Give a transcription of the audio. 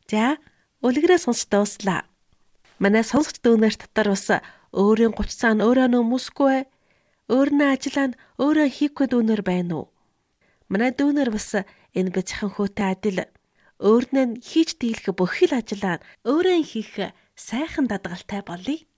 За, үлгэрээ сонсч дууслаа. Манай сонсогч дүүнер дотор бас өөрийн 30 цаа нь өөрөө нөмөсгүй, өөрнөө ажиллаа нь өөрөө хийхгүй дүүнер байна уу? Манай дүүнер бас энэ бяцхан хөөтэй адил өөрнөө нь хийж дийлэх бүх л ажиллаа нь өөрөө хийх сайхан дадгалтай болъё.